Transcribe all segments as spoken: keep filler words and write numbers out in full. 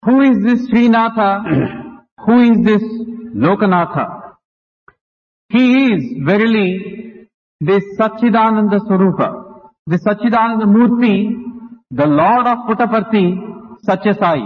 Who is this Srinatha? Who is this Lokanatha? He is verily this Satchidananda Swarupa, the Satchidananda Murti, the Lord of Puttaparthi, Satya Sai.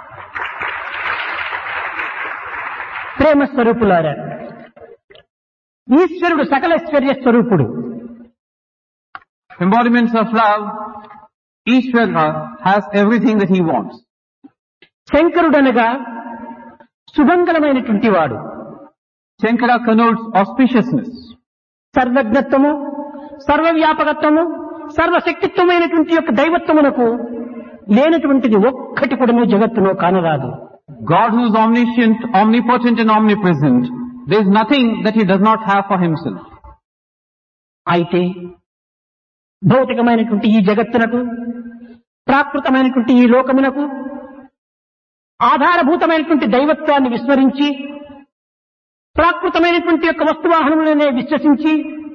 ప్రేమ స్వరూపులారా, ఈశ్వరుడు సకలైశ్వర్య స్వరూపుడు. Embodiments of love, Ishvara has everything that he wants. శంకరుడనగా సుమంగళమైనటువంటి వాడు. Shankara connotes auspiciousness. సర్వజ్ఞత్వము, సర్వవ్యాపకత్వము, సర్వశక్తిత్వమైనటువంటి యొక్క దైవత్వమునకు లేనటువంటిది ఒక్కటి కూడా జగత్తులో కానరాదు. God who is omniscient, omnipotent and omnipresent, there is nothing that he does not have for himself. అయితే భౌతికమైనటువంటి ఈ జగత్తునకు, ప్రాకృతమైనటువంటి ఈ లోకమునకు ఆధారభూతమైనటువంటి దైవత్వాన్ని విస్మరించి ప్రాకృతమైనటువంటి యొక్క వస్తువాహనములనే విశ్వసించి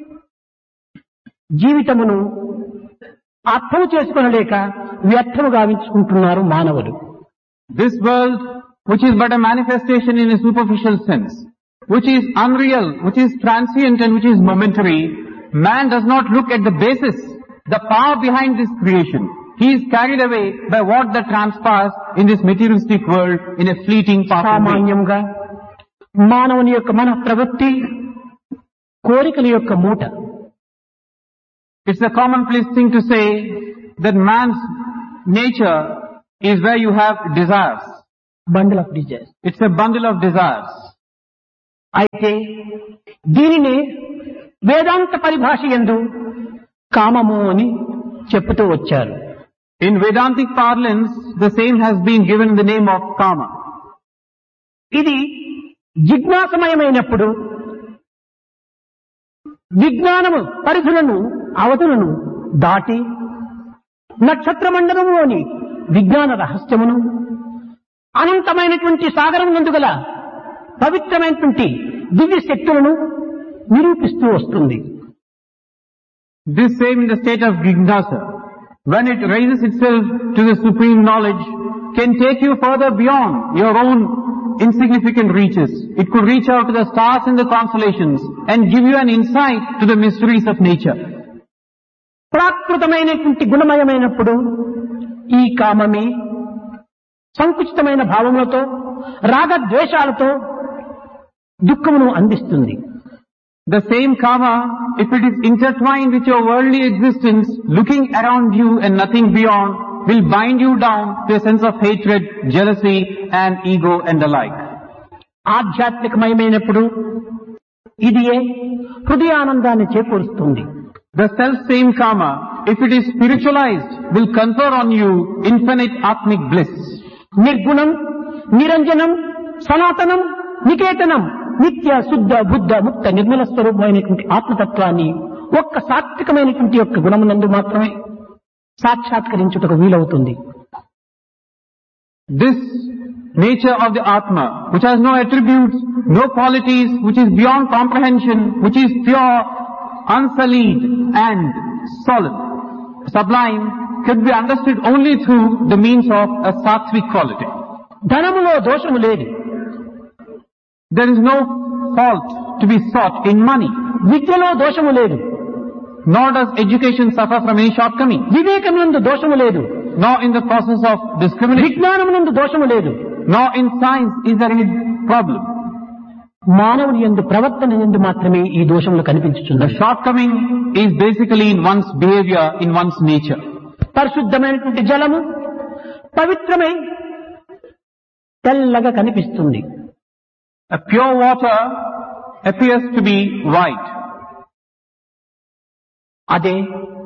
జీవితమును అర్థం చేసుకొనలేక వ్యర్థము గావించుకుంటున్నారు మానవులు. This world, which is but a manifestation in a superficial sense, which is unreal, which is transient and which is momentary, man does not look at the basis, the power behind this creation. He is carried away by what that transpires in this materialistic world in a fleeting passing way. సామాన్యంగా మానవుని యొక్క మన ప్రవృత్తి కోరికల యొక్క మూట. It's a commonplace thing to say that man's nature is where you have desires. Bundle of desires. It's a bundle of desires. అయితే దీనిని వేదాంత పరిభాష యందు కామము అని చెప్పుతూ వచ్చారు. In Vedantic parlance, the same has been given the name of kama. ఇది జిజ్ఞాసమయమైనప్పుడు విజ్ఞానము పరిధులను అవధులను దాటి నక్షత్ర మండలములోని విజ్ఞాన రహస్యమును అనంతమైనటువంటి సాగరం నందు గల పవిత్రమైనటువంటి దివ్య శక్తులను నిరూపిస్తూ వస్తుంది. This same in the state of Jignasa, when it raises itself to the supreme knowledge, can take you further beyond your own insignificant reaches. It could reach out to the stars and the constellations and give you an insight to the mysteries of nature. ప్రాకృతమైనటువంటి గుణమయమైనప్పుడు ఈ కామమే సంకుచితమైన భావములతో రాగద్వేషాలతో దుఃఖమును అందిస్తుంది. The same karma, if it is intertwined with your worldly existence, looking around you and nothing beyond, will bind you down to a sense of hatred, jealousy and ego and the like. ఆధ్యాత్మికమయమైనప్పుడు ఇదియే హృదయానందాన్ని చేకూరుస్తుంది. The self-same karma, if it is spiritualized, will confer on you infinite atmic bliss. నిర్గుణం, నిరంజనం, సనాతనం, నికేతనం, నిత్య శుద్ధ బుద్ధ ముక్త నిర్మల స్వరూపమైనటువంటి ఆత్మతత్వాన్ని ఒక్క సాత్వికమైనటువంటి యొక్క గుణమునందు మాత్రమే సాక్షాత్కరించుటకు వీలవుతుంది. This nature of the Atma, which has no attributes, no qualities, which is beyond comprehension, which is pure, unsullied and solemn, sublime, could be understood only through the means of a sattvic quality. ధనములో దోషము లేదు. There is no fault to be sought in money. విద్యలో దోషము లేదు. Nor does education suffer from any shortcoming. వివేకమునందు దోషము లేదు. Nor in the process of discrimination. విజ్ఞానమునందు దోషము లేదు. Nor in science is there any problem. మానవుని యందు ప్రవర్తన యందు మాత్రమే ఈ దోషములు కనిపించుచున్నది. The shortcoming is basically in one's behavior, in one's nature. పరిశుద్ధమైనటువంటి జలము పవిత్రమై తెల్లగా కనిపిస్తుంది. A pure water appears to be white. అదే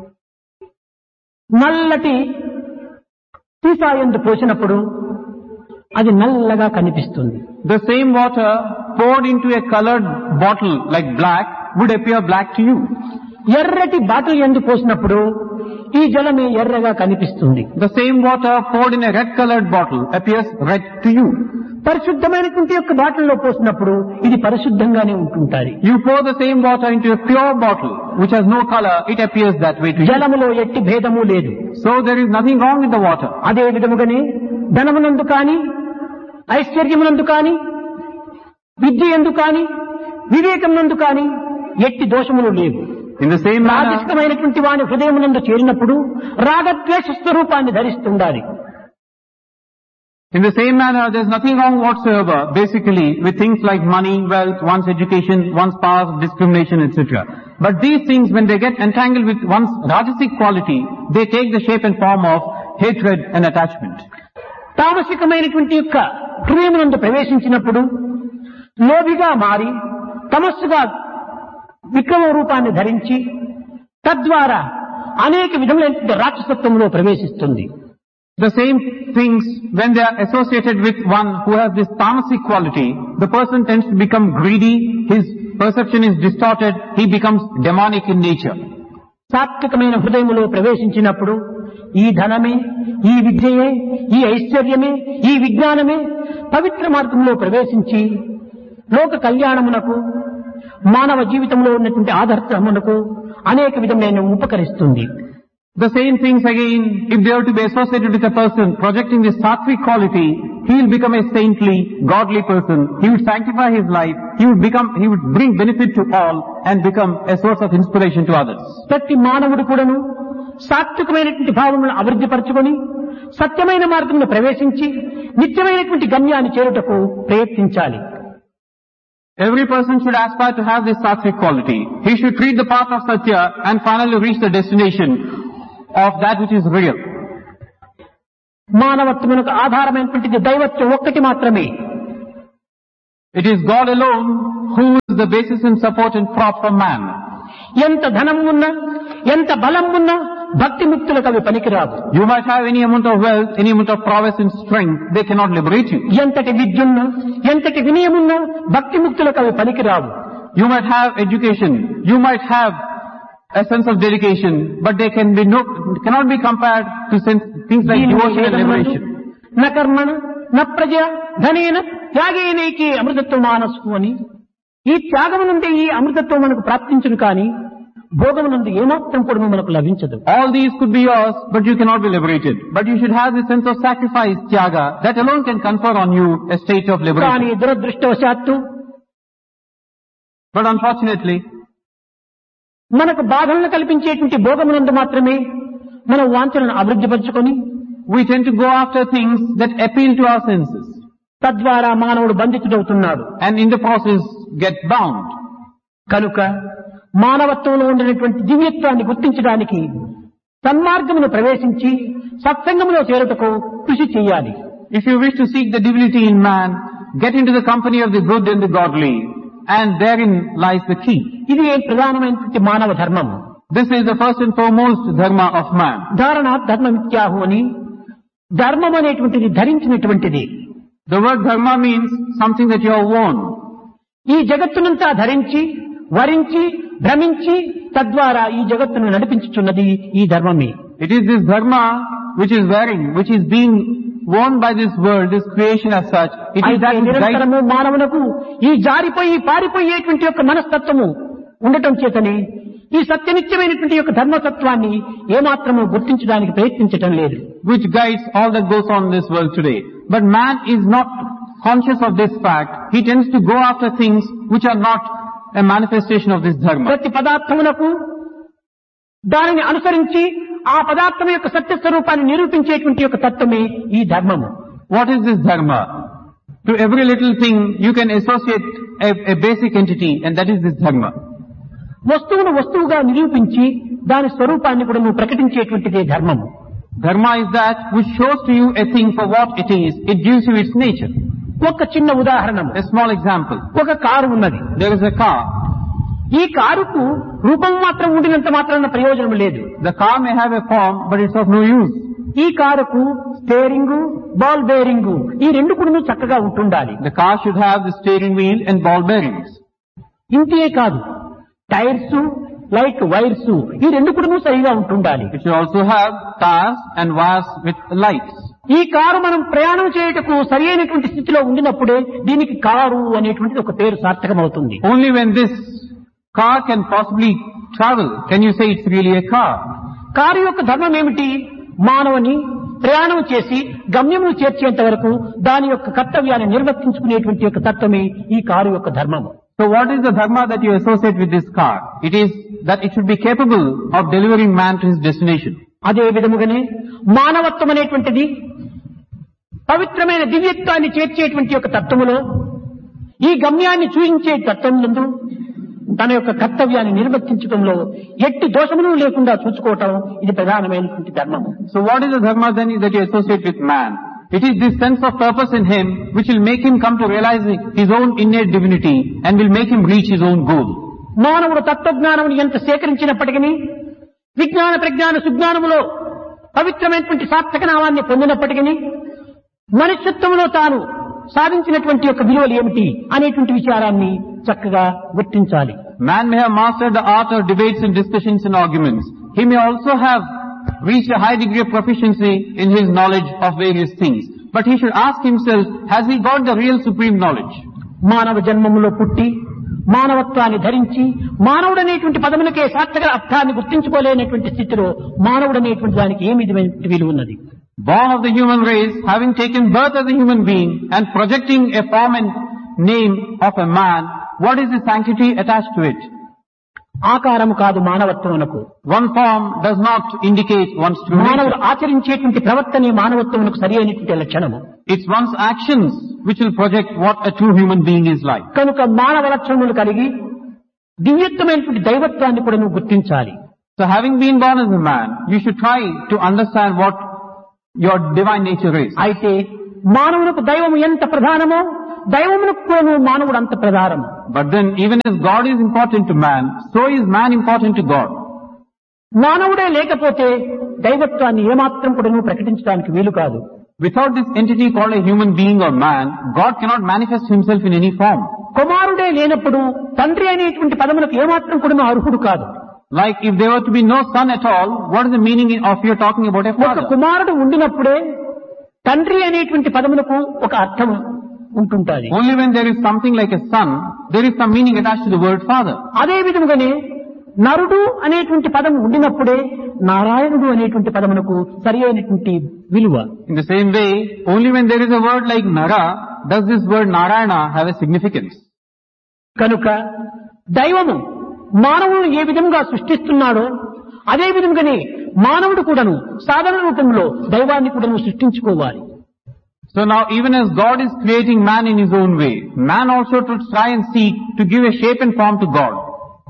నల్లటి సీసాయందు పోసినప్పుడు అది నల్లగా కనిపిస్తుంది. The same water poured into a colored bottle like black would appear black to you. ఎర్రటి బాటిల్ యందు పోసినప్పుడు ఈ జలమే ఎర్రగా కనిపిస్తుంది. The same water poured in a red colored bottle appears red to you. పరిశుద్ధమైనటువంటి యొక్క బాటిల్లో పోసినప్పుడు ఇది పరిశుద్ధంగానే ఉంటుంటాయి. You pour the same water into a pure bottle which has no color, it appears that way to you. జలములో ఎట్టి భేదము లేదు. So there is nothing wrong with the water. అదే విధముగానే ధనమునందు కానీ ఐశ్వర్యమునందు కాని, విద్య యందు కాని, వివేకమునందు కాని ఎట్టి దోషములు లేవు. In the same manner, రాజసికమైనటువంటి వాని హృదయమునందు చేరినప్పుడు రాగద్వేష స్వరూపాన్ని ధరిస్తుండాలి. in the same manner, there's nothing wrong whatsoever, basically, with things like money, wealth, one's education, one's past, discrimination, et cetera. But these things, when they get entangled with one's rajasic quality, they take the shape and form of hatred and attachment. తామసికమైనటువంటి యొక్క హృదయమునందు ప్రవేశించినప్పుడు లోభిగా మారి తమస్సుగా విక్రమ రూపాన్ని ధరించి తద్వారా అనేక విధములైన రాక్షసత్వంలో ప్రవేశిస్తుంది. The same things, when they are associated with one who has this tamasic quality, the person tends to become greedy, his perception is distorted, he becomes demonic in nature. సాత్వికమైన హృదయములో ప్రవేశించినప్పుడు ఈ ధనమే, ఈ విద్యయే, ఈ ఐశ్వర్యమే, ఈ విజ్ఞానమే పవిత్ర మార్గంలో ప్రవేశించి లోక కళ్యాణమునకు, మానవ జీవితంలో ఉన్నటువంటి ఆదర్శమునకు అనేక విధమైన ఉపకరిస్తుంది. The same things again, if they are to be associated with a person projecting this sattvic quality, he will become a saintly, godly person. He would sanctify his life. He would become, he would bring benefit to all and become a source of inspiration to others. ప్రతి మానవుడు కూడాను సాత్వికమైనటువంటి భావములను అభివృద్ధి పరచుకొని సత్యమైన మార్గంలో ప్రవేశించి నిత్యమైనటువంటి గమ్యాన్ని చేరుటకు ప్రయత్నించాలి. Every person should aspire to have this sattvic quality. He should treat the path of Satya and finally reach the destination of that which is real. మానవత్వమునకు ఆధారమైనటువంటిది దైవత్వం ఒక్కటి మాత్రమే. It is God alone who is the basis and support and prop for man. ఎంత ధనం ఉన్నా, ఎంత బలం ఉన్నా భక్తి ముక్తులకు అవి పనికిరావు. You might have any amount of wealth, any amount of prowess and strength, they cannot liberate you. ఎంతటి విద్యున్నా, ఎంతటి వినయమున్నా భక్తి ముక్తులకు అవి పనికిరావు. You might have education, you might have a sense of dedication, but they can be no, cannot be compared to sense, things like devotion and liberation. న కర్మణ న ప్రజ ధనేన త్యాగేనైకే అమృతత్వ మానసు అని, ఈ త్యాగమునందే ఈ అమృతత్వం మనకు ప్రాప్తించును కానీ భోగమునందు ఏమాత్రం కూడా మనకు లభించదు. All these could be yours, but you cannot be liberated. But you should have the sense of sacrifice, tyaga, that alone can confer on you a state of కానీ liberation. దురదృష్టవశాత్తు But unfortunately, మనకు బాధలను కల్పించేటువంటి భోగమునందు మాత్రమే మనం వాంఛలను అభివృద్ధి పరుచుకొని we tend to go after things that appeal to our senses, తద్వారా మానవుడు బంధితుడవుతున్నాడు. and in the process get bound. కనుక మానవత్వంలో ఉండినటువంటి దివ్యత్వాన్ని గుర్తించడానికి సన్మార్గమును ప్రవేశించి సత్సంగములో చేరుటకు కృషి చేయాలి. If you wish to seek the divinity in man, get into the company of the good and the godly, and therein lies the key. ఇది ప్రధానమైనటువంటి మానవ ధర్మం. This is the first and foremost dharma of man. ధారణ ధర్మమిత్యాహు అని, ధర్మం అనేటువంటిది ధరించినటువంటిది. The word dharma means something that you have worn. ఈ జగత్తునంతా ధరించి వరించి భ్రమించి తద్వారా ఈ జగత్తును నడిపించుచున్నది ఈ ధర్మమే. It is this dharma which is wearing, which is being worn by this world, this creation as such. It is that which guides. నిరంతరము మానవునకు ఈ జారిపోయి పారిపోయేటువంటి యొక్క మనస్తత్వము ఉండటం చేతనే ఈ సత్యనిత్యమైనటువంటి యొక్క ధర్మతత్వాన్ని ఏమాత్రము గుర్తించడానికి ప్రయత్నించటం లేదు. Which guides all that goes on in this world today. But man is not conscious of this fact. He tends to go after things which are not a manifestation of this dharma. ప్రతి పదార్థమునకు దానిని అనుసరించి ఆ పదార్థం యొక్క సత్య స్వరూపాన్ని నిరూపించేటువంటి యొక్క తత్వమే ఈ ధర్మము. What is this dharma? To every little thing you can associate a, a basic entity, and that is this dharma. వస్తువును వస్తువుగా నిరూపించి దాని స్వరూపాన్ని కూడా నువ్వు ప్రకటించేటువంటిదే ధర్మము. Dharma is that which shows to you a thing for what it is. It gives you its nature. ఒక చిన్న ఉదాహరణ, A small example. ఒక కారు ఉన్నది. There is a car. ఈ కారుకు రూపం మాత్రం ఉండినంత మాత్రాన ప్రయోజనం లేదు. The car may have a form, but it's of no use. ఈ కారుకు స్టీరింగ్, బాల్ బేరింగ్ ఈ రెండు కూడా చక్కగా ఉంటుండాలి. The car should have the steering wheel and ball bearings. ఇంతే కాదు, టైర్స్, లైక్ వైర్స్ ఈ రెండు కూడా సరిగా ఉంటుండాలి. It should also have tires and wires with lights. ఈ కారు మనం ప్రయాణం చేయటకు సరి అయినటువంటి స్థితిలో ఉండినప్పుడే దీనికి కారు అనేటువంటిది ఒక పేరు సార్థకమవుతుంది. Only when this car can possibly travel can you say it's really a car. Car యొక్క ధర్మం ఏమిటి? మానవుని ప్రయాణం చేసి గమ్యమును చేర్చేంత వరకు దాని యొక్క కర్తవ్యాన్ని నిర్వర్తించుకునేటువంటి యొక్క తత్వమే ఈ కారు యొక్క ధర్మము. So what is the dharma that you associate with this car? It is that it should be capable of delivering man to his destination. అదే విధముగానే మానవత్వం అనేటువంటిది పవిత్రమైన దివ్యత్వాన్ని చేర్చేటువంటి యొక్క తత్వములో ఈ గమ్యాన్ని చూయించే తత్వమునందు తన యొక్క కర్తవ్యాన్ని నిర్వర్తించడంలో ఎట్టి దోషములు లేకుండా చూసుకోవటం ఇది ప్రధానమైనటువంటి ధర్మము. So what is the dharma then that you associate with man? It is this sense of purpose in him which will make him come to realize his own innate divinity and will make him reach his own goal. మానవుడు తత్వజ్ఞానమును ఎంత సేకరించినప్పటికీ విజ్ఞాన ప్రజ్ఞాన సుజ్ఞానములో పవిత్రమైనటువంటి సార్థక నామాన్ని పొందినప్పటికీ మనుష్యత్వంలో తాను సాధించినటువంటి యొక్క విలువలు ఏమిటి అనేటువంటి విచారాన్ని చక్కగా గుర్తించాలి. Man may have mastered the art of debates and discussions and arguments. He may also have reached a high degree of proficiency in his knowledge of various things. But he should ask himself, has he got the real supreme knowledge? మానవ జన్మములో పుట్టి మానవత్వాన్ని ధరించి మానవుడనేటువంటి పదములకే సార్థక అర్థాన్ని గుర్తించుకోలేనటువంటి స్థితిలో మానవుడనేటువంటి దానికి ఏమి విధమైనటువంటి విలువ ఉన్నది? Born of the human race, having taken birth as a human being and projecting a form and name of a man, what is the sanctity attached to it? ఆకారము కాదు మానవత్వమునకు. One form does not indicate one's true మానవుడు nature. ఆచరించేటువంటి ప్రవర్తనే మానవత్వమునకు సరి అయినటువంటి లక్షణము. It's one's actions which will project what a true human being is like. కనుక మానవ లక్షణములు కలిగి దివ్యత్వమైనటువంటి దైవత్వాన్ని కూడా నువ్వు గుర్తించాలి. So having been born as a man, you should try to understand what your divine nature is. అయితే మానవునికి దైవము ఎంత ప్రధానమో దైవమునకు కూడా మానవుడు అంత ప్రధానము. But then even as God is important to man, so is man important to God. మానవుడే లేకపోతే దైవత్వాన్ని ఏమాత్రం కూడా నువ్వు ప్రకటించడానికి వీలు కాదు. Without this entity called a human being or man, God cannot manifest himself in any form. కుమారుడే లేనప్పుడు తండ్రి అనేటువంటి పదములకు ఏమాత్రం కూడా అర్హుడు కాదు. Like if there were to be no son at all, what is the meaning of your talking about a ఒక father? కుమారుడు ఉండినప్పుడే తండ్రి అనేటువంటి పదములకు ఒక అర్థం ఉంటుంటుంది. Only when there is something like a son, there is some meaning attached to the word father. అదే విధముగానే నరుడు అనేటువంటి పదం ఉండినప్పుడే నారాయణుడు అనేటువంటి పదమునకు సరి అయినటువంటి విలువ. In the same way, only when there is a word like Nara, does this word Narayana have a significance. కనుక దైవము మానవుడు ఏ విధంగా సృష్టిస్తున్నాడో అదే విధంగానే మానవుడు కూడాను సాధన రూపంలో దైవాన్ని కూడాను సృష్టించుకోవాలి. So now even as God is creating man in his own way, man also should try and seek to give a shape and form to God.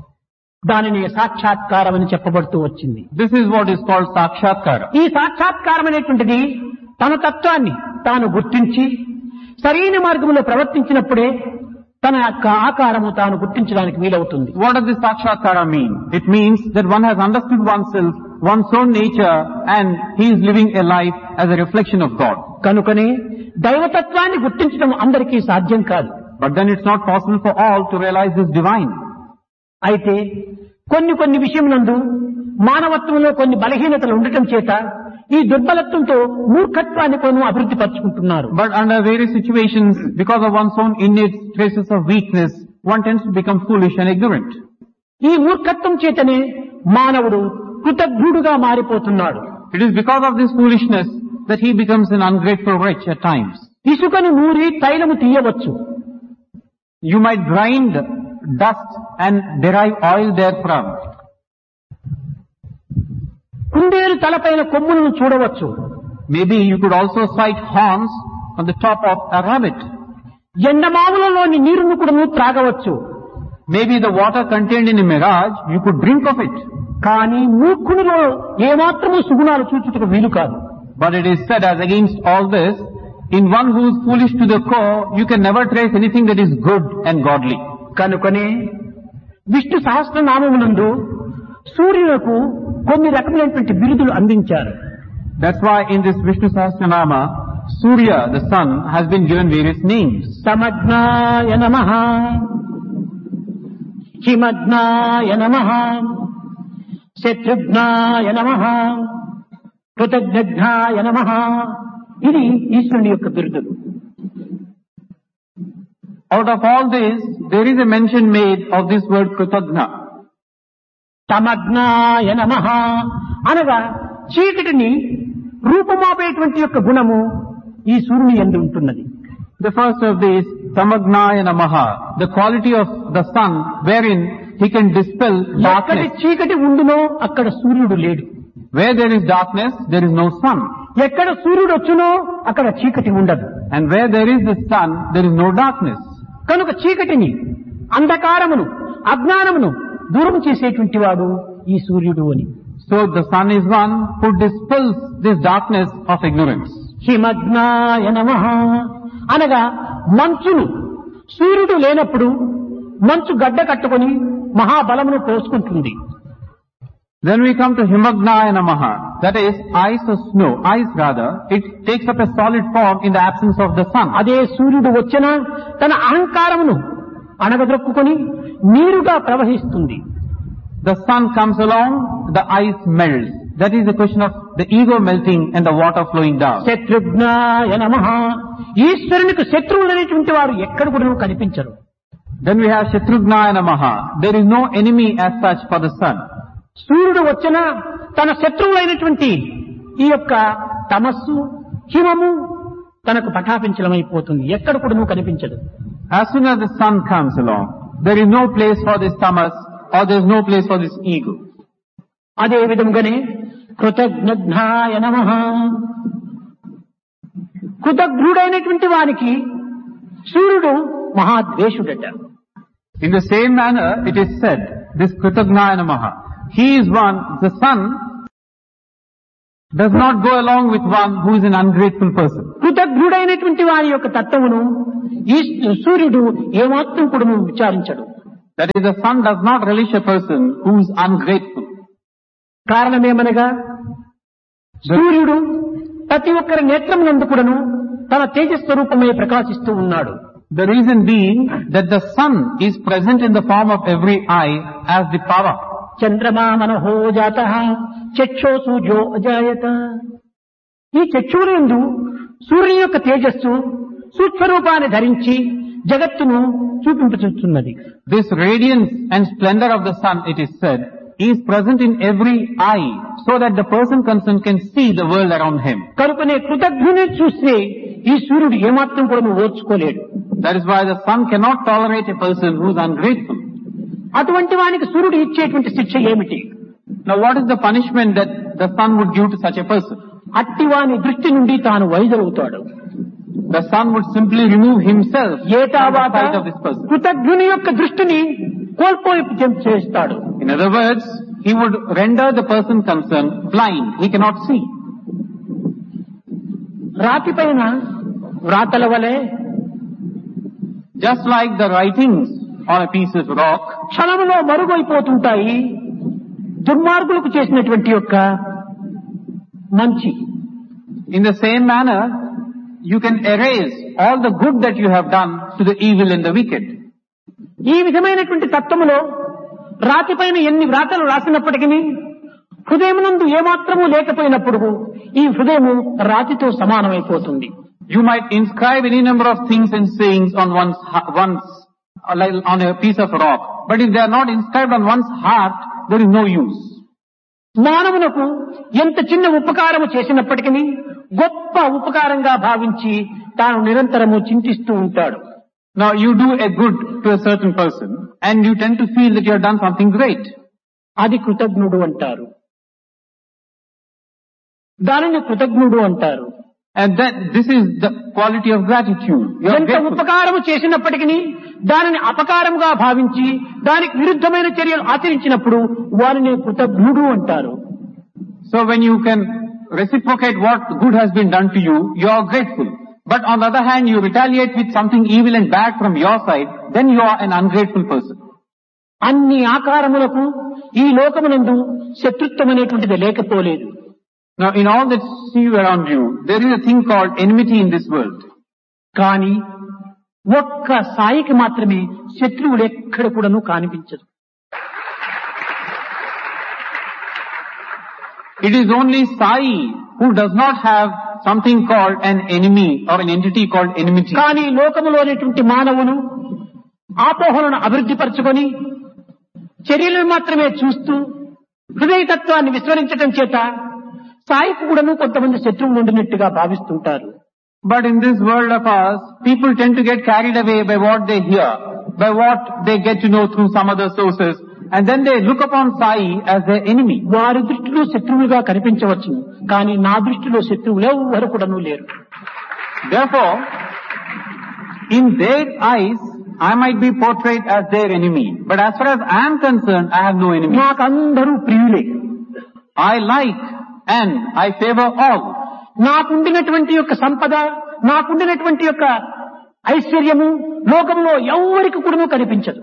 దానిని సాక్షాత్కారం అని చెప్పబడుతూ వచ్చింది. This is what is called sakshatkara. ఈ సాక్షాత్కారం అనేటువంటిది తన తత్వాన్ని తాను గుర్తించి సరైన మార్గంలో ప్రవర్తించినప్పుడే తన యొక్క ఆకారము తాను గుర్తించడానికి వీలవుతుంది. What does this sakshatkara mean? It means that one has understood oneself, one's own nature, and he is living a life as a reflection of God. కనుకనే దైవతత్వాన్ని గుర్తించడం అందరికీ సాధ్యం కాదు. But then it's not possible for all to realize this divine. అయితే కొన్ని కొన్ని విషయమునందు మానవత్వంలో కొన్ని బలహీనతలు ఉండటం చేత ఈ దుర్బలత్వంతో మూర్ఖత్వాన్ని కొను అభివృద్ధి పరుచుకుంటున్నారు. But under various situations, because of one's own innate traces of weakness, one tends to become foolish and ignorant. ఈ మూర్ఖత్వం చేతనే మానవుడు కృతజ్ఞుడుగా మారిపోతున్నాడు. It is because of this foolishness that he becomes an ungrateful wretch at times. ఇసుకను నూరి తైలము తీయవచ్చు. You might grind dust and derive oil therefrom. కుందేలు తలపైన కొమ్ములను చూడవచ్చు. Maybe you could also sight horns on the top of a rabbit. ఎండమావులలోని నీరును కూడా త్రాగవచ్చు. Maybe the water contained in a mirage, you could drink of it. కానీ మూర్ఖునిలో ఏమాత్రము సుగుణాలు చూచుటకు వీలు కాదు. But it is said, as against all this, in one who is foolish to the core, you can never trace anything that is good and godly. కనుకనే విష్ణు సహస్రనామమునందు సూర్యులకు కొన్ని రకమైనటువంటి బిరుదులు అందించారు. That's why in this Vishnu Sahasranama, Surya, the sun, has been given various names. సమజ్ఞాయ నమః, హిమజ్ఞాయ నమః, శత్రుఘ్నాయ నమః, కృతజ్ఞాయ నమః. ఇది ఈశ్వరుని యొక్క బిరుదులు. Out of all this, there is a mention made of this word Kritagna. తమజ్ఞాయ నమః అనగా చీకటిని రూపమాపేటువంటి యొక్క గుణము ఈ సూర్యుని యందు ఉంటున్నది. The first of these, Samagnaya Namaha, the quality of the sun wherein he can dispel ఎక్కడి darkness. చీకటి ఉండునో అక్కడ సూర్యుడు లేడు. Where there is darkness, there is no sun. ఎక్కడ సూర్యుడు వచ్చునో అక్కడ చీకటి ఉండదు. And where there is the sun, there is no darkness. కనుక చీకటిని, అంధకారమును, అజ్ఞానమును దూరం చేసేటువంటి వాడు ఈ సూర్యుడు అని. So the sun is one who dispels this darkness of ignorance. హిమజ్ఞాయ నమః అనగా మంచును, సూర్యుడు లేనప్పుడు మంచు గడ్డ కట్టుకొని మహాబలమును పోసుకుంటుంది. Then we come to Himagnaya Namaha, that is ice or snow, ice rather, it takes up a solid form in the absence of the sun. అదే సూర్యుడు వచ్చిన తన అహంకారమును అణగదొక్కుకొని నీరుగా ప్రవహిస్తుంది. The sun comes along, the ice melts. That is the question of the ego melting and the water flowing down. శత్రుఘ్నాయ నమః ఈశ్వరునికి శత్రువులు అనేటువంటి వారు ఎక్కడ కూడా కనిపించరు. Then we have Shatrugnaya Namaha. There is no enemy as such for the sun. సూర్యుడు వచ్చిన తన శత్రువులైనటువంటి ఈ యొక్క తమస్సు, హిమము తనకు పటాపించలమైపోతుంది. ఎక్కడ కూడా కనిపించదు. As soon as the sun comes along, there is no place for this tamas or there is no place for this ego. అదే విధంగానే కృతజ్ఞాయ నమః కృతజ్ఞుడైనటువంటి వానికి సూర్యుడు మహాద్వేషుడట. In the same manner, it is said, this Kritagnaya Namaha, he is one, the sun does not go along with one who is an ungrateful person. కృతజ్ఞుడైనటువంటి వారి యొక్క తత్వమును ఈ సూర్యుడు ఏమాత్రం కూడా విచారించడు. That is, the sun does not relish a person who is ungrateful. కారణమేమనగా సూర్యుడు ప్రతి ఒక్కరి నేత్రమునందు కూడాను తన తేజస్వరూపమే ప్రకాశిస్తూ ఉన్నాడు. The reason being that the sun is present in the form of every eye as the power. చంద్రమా మనహో జాతః చక్షో సూర్యో అజాయత. ఈ చక్షువులందు సూర్యుని యొక్క తేజస్సు సూక్ష్మరూపాన్ని ధరించి జగత్తును చూపించుతున్నది. This radiance and splendor of the sun, it is said, is present in every eye so that the person concerned can see the world around him. కనుకనే కృతజ్ఞుని చూస్తే ఈ సూర్యుడు ఏమాత్రం కూడా ఓర్చుకోలేడు. That is why the sun cannot tolerate a person who is ungrateful. అటువంటి వానికి సూర్యుడు ఇచ్చేటువంటి శిక్ష ఏమిటి? Now what is the punishment that the sun would give to such a person? అట్టి వాని దృష్టి నుండి తాను వైదొలుగుతాడు. The sun would simply remove himself from the ఏతావాత sight of this person. కృతజ్ఞుని యొక్క దృష్టిని కోల్పోయి చేస్తాడు. In other words, he would render the person concerned blind. He cannot see. రాతి పైన వ్రాతల వలె Just like the writings on a piece of rock, క్షణంలో మరుగైపోతుంటాయి దుర్మార్గులకు చేసినటువంటి యొక్క మంచి. in the same manner, you can erase all the good that you have done to the evil and the wicked. ఈ విధమైనటువంటి తత్వములో రాతి పైన ఎన్ని వ్రాతలు రాసినప్పటికీ హృదయమునందు ఏమాత్రము లేకపోయినప్పుడు ఈ హృదయము రాతితో సమానమైపోతుంది. You might inscribe any number of things and sayings on one's, ha- one's, uh, like on a piece of rock, but if they are not inscribed on one's heart, there is no use. మానవునకు ఎంత చిన్న ఉపకారము చేసినప్పటికీ గొప్ప ఉపకారంగా భావించి తాను నిరంతరము చింతిస్తూ ఉంటాడు. Now you do a good to a certain person and you tend to feel that you have done something great. అది కృతజ్ఞుడు అంటారు. దానిని కృతజ్ఞుడు అంటారు. And that this is the quality of gratitude. You are ఎంత grateful. ఉపకారము చేసినప్పటికీ దానిని అపకారముగా భావించి దానికి విరుద్ధమైన చర్యలు ఆచరించినప్పుడు వారిని కృతజ్ఞుడు అంటారు. So when you can reciprocate what good has been done to you, you are grateful. But on the other hand, you retaliate with something evil and bad from your side, then you are an ungrateful person. అన్ని ఆకారములకు ఈ లోకమునందు శత్రుత్వం అనేటువంటిది లేకపోలేదు. Now in all that see you around you, there is a thing called enmity in this world. కానీ ఒక్క సాయికి మాత్రమే శత్రువులు ఎక్కడ కూడాను కనిపించదు. It is only Sai who does not have something called an enemy or an entity called enmity. కానీ లోకములోనేటువంటి మానవులు ఆపోహలను అభివృద్ధి పరచుకొని చర్యలను మాత్రమే చూస్తూ హృదయతత్వాన్ని విస్మరించడం చేత సాయికి కూడాను కొంతమంది శత్రువులు ఉండినట్టుగా భావిస్తుంటారు. But in this world of ours, people tend to get carried away by what they hear, by what they get to know through some other sources, and then they look upon Sai as their enemy. వారి దృష్టిలో శత్రువులుగా కనిపించవచ్చు, కానీ నా దృష్టిలో శత్రువులు ఎవరు కూడాను లేరు. Therefore, in their eyes, I might be portrayed as their enemy, but as far as I am concerned, I have no enemy. నాకు అందరూ ప్రియులే. I like and I favor all. నాకుండినటువంటి యొక్క సంపద, నాకుండినటువంటి యొక్క ఐశ్వర్యము లోకంలో ఎవరికి కూడాను కనిపించదు.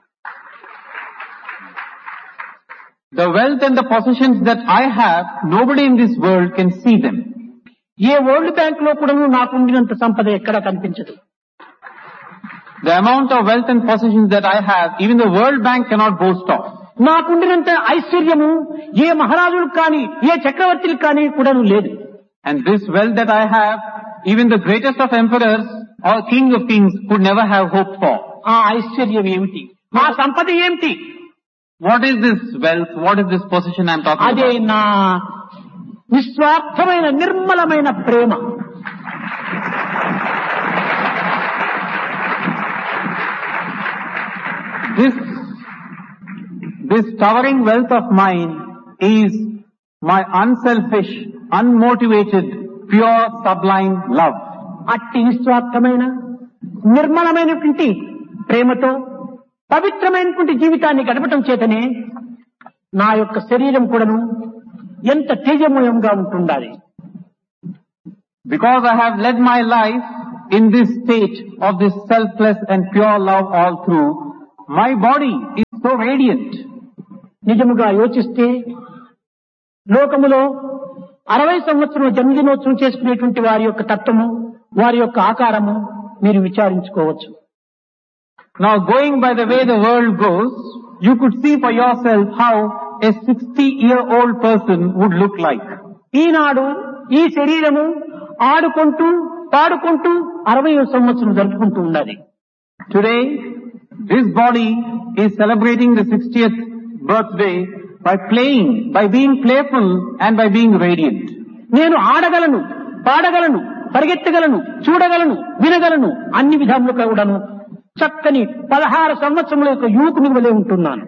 The wealth and the possessions that I have, nobody in this world can see them. A world bank లో కూడాను నాకుండినంత సంపద ఎక్కడ కనిపించదు. The amount of wealth and possessions that I have, even the World Bank cannot boast of. నాకుండినంత ఐశ్వర్యము ఏ మహారాజులకు కానీ ఏ చక్రవర్తులకు కానీ కూడాను లేదు. And this wealth that I have, even the greatest of emperors or king of kings could never have hoped for. ఆ ఐశ్వర్యం ఏమిటి? ఆ సంపద ఏమిటి? What is this wealth? What is this possession I am talking అదే about? నా నిస్వార్థమైన నిర్మలమైన ప్రేమ. This, this towering wealth of mine is my unselfish, unmotivated, pure, sublime love. అట్టి నిస్వార్థమైన నిర్మలమైనటువంటి ప్రేమతో పవిత్రమైనటువంటి జీవితాన్ని గడపటం చేతనే నా యొక్క శరీరం కూడాను ఎంత తేజమయంగా ఉంటుండాలి. Because I have led my life in this state of this selfless and pure love all through, my body is so radiant. నిజముగా యోచిస్తే లోకములో అరవై సంవత్సరం జన్మదినోత్సవం చేసుకునేటువంటి వారి యొక్క తత్వము, వారి యొక్క ఆకారము మీరు విచారించుకోవచ్చు. Now going by the way the world goes, you could see for yourself how a sixty year old person would look like. ఈనాడు ఈ శరీరము ఆడుకుంటూ పాడుకుంటూ అరవై సంవత్సరం జరుపుకుంటూ ఉన్నది. Today, this body is celebrating the sixtieth birthday by playing, by being playful and by being radiant. నేను ఆడగలను, పాడగలను, పరిగెత్తగలను, చూడగలను, వినగలను, అన్ని విధాలుగా కూడాను చక్కని పదహారు సంవత్సరముల యొక్క యువకుని వలె ఉంటున్నాను.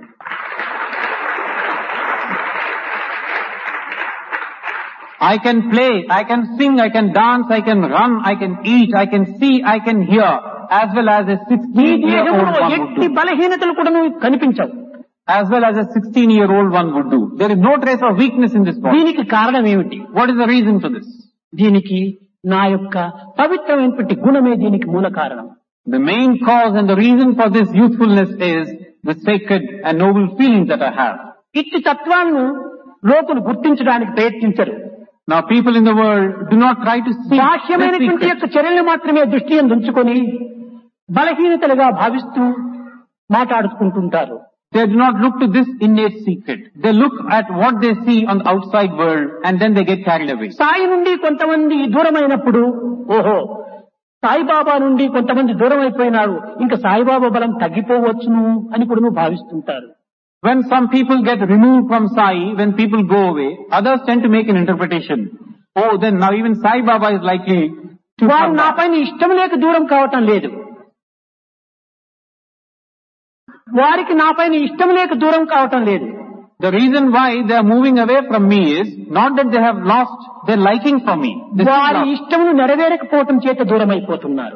I can play, I can sing, I can dance, I can run, I can eat, I can see, I can hear, as well as a sixteen year old one would ఎట్టి do. బలహీనతలు కూడాను కనిపించవు. As well as a sixteen year old one would do. There is no trace of weakness in this body. దీనికి కారణం ఏమిటి? What is the reason for this? దీనికి నా యొక్క పవిత్రమైనటువంటి గుణమే దీనికి మూల కారణం. The main cause and the reason for this youthfulness is the sacred and noble feelings that I have. ఇట్టి తత్వాలను లోకులు గుర్తించడానికి ప్రయత్నించరు. Now people in the world do not try to see this బాహ్యమైనటువంటి secret. యొక్క చర్యలు మాత్రమే దృష్టి ఉంచుకొని బలహీనతలుగా భావిస్తూ మాట్లాడుకుంటుంటారు. They do not look to this innate secret. They look at what they see on the outside world and then they get carried away. Sai నుండి కొంతమంది దూరమైనప్పుడు ఓహో సాయిబాబా నుండి కొంతమంది దూరం అయిపోయినారు, ఇంకా సాయిబాబా బలం తగ్గిపోవచ్చును అని కూడా భావిస్తుంటారు. When some people get removed from Sai, when people go away, others tend to make an interpretation. Oh, then now even Sai Baba is likely to వారు come నా back. పైన ఇష్టం లేక దూరం కావటం లేదు. వారికి నా పైన ఇష్టం లేక దూరం కావటం లేదు. The reason why they are moving away from me is not that they have lost their liking for me. This is వారి love. ఇష్టమును నెరవేరకపోవటం చేత దూరం అయిపోతున్నారు.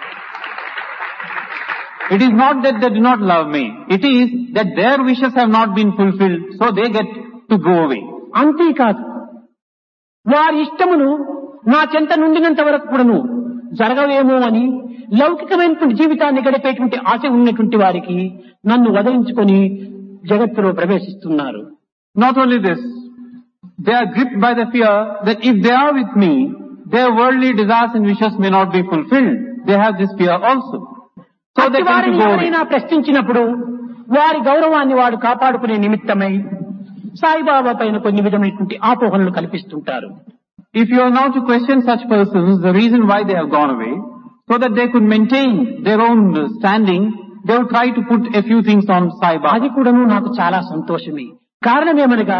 It is not that they do not love me. It is that their wishes have not been fulfilled, so they get to go away. అంతేకాదు వారి ఇష్టమును నా చెంత నుండినంత వరకు కూడాను జరగవేమో అని లౌకికమైనటువంటి జీవితాన్ని గడిపేటువంటి ఆశ ఉన్నటువంటి వారికి నన్ను వదిలించుకొని జగత్తులో ప్రవేశిస్తున్నారు. Not only this, they are gripped by the fear that if they are with me, their worldly desires and wishes may not be fulfilled. They have this fear also. So they tend to వారిని go away. ఎవరైనా ప్రశ్నించినప్పుడు వారి గౌరవాన్ని వాడు కాపాడుకునే నిమిత్తమై సాయిబాబా పైన కొన్ని విధమైనటువంటి ఆపోహనలు కల్పిస్తుంటారు. If you are now to question such persons, the reason why they have gone away, so that they could maintain their own standing, they will try to put a few things on Sai Baba. అది కూడాను నాకు చాలా సంతోషమే. కారణమేమనగా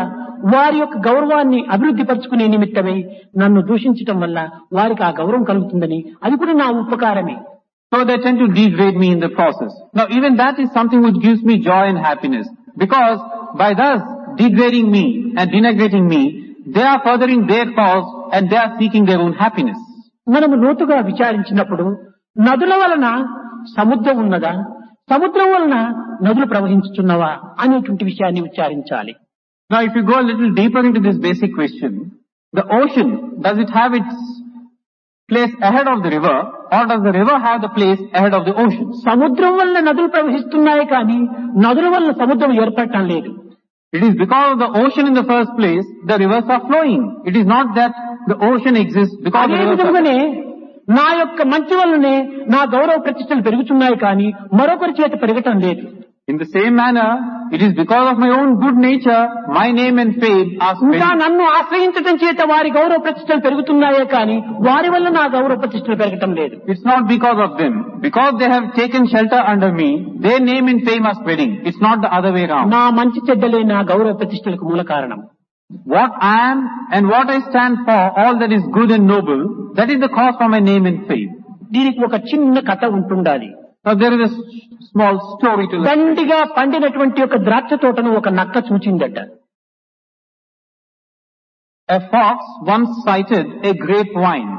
వారి యొక్క గౌరవాన్ని అభివృద్ధి పరుచుకునే నిమిత్తమై నన్ను దూషించటం వల్ల వారికి ఆ గౌరవం కలుగుతుందని అది కూడా నా ఉపకారమే. So they tend to degrade me in the process. Now even that is something which gives me joy and happiness, because by thus degrading me and denigrating me, they are furthering their cause and they are seeking their own happiness. మనము లోతుగా విచారించినప్పుడు నదుల వలన సముద్రం ఉన్నదా, సముద్రం వలన నదులు ప్రవహించుచున్నవా అనేటువంటి విషయాన్ని విచారించాలి. Now if you go a little deeper into this basic question, the ocean, does it have its place ahead of the river, or does the river have the place ahead of the ocean? సముద్రం వల్ల నదులు ప్రవహిస్తున్నాయి కానీ నదుల వల్ల సముద్రం ఏర్పడటం లేదు. It is because of the ocean in the first place, the rivers are flowing. It is not that the ocean exists because the అదే rivers విధంగానే are... నా యొక్క మంచి వల్లనే నా గౌరవ ప్రతిష్టలు పెరుగుతున్నాయి కానీ మరొకరి చేత పెరగటం లేదు. In the same manner, it is because of my own good nature, my name and fame are ఇంకా spreading. నన్ను ఆశ్రయించడం చేత వారి గౌరవ ప్రతిష్టలు పెరుగుతున్నాయే కానీ వారి వల్ల నా గౌరవ ప్రతిష్టలు పెరగటం లేదు. It's not because of them. Because they have taken shelter under me, their name and fame are spreading. It's not the other way around. నా మంచి చెడ్డలే నా గౌరవ ప్రతిష్టలకు మూల కారణం. What I am and what I stand for, all that is good and noble, that is the cause for my name and fame. దీనికి ఒక చిన్న కథ ఉంటుండాలి. Now there is a small story to this. దండిగా పండినటువంటి ఒక ద్రాక్ష తోటను ఒక నక్క చూచిందట. A fox once sighted a grapevine.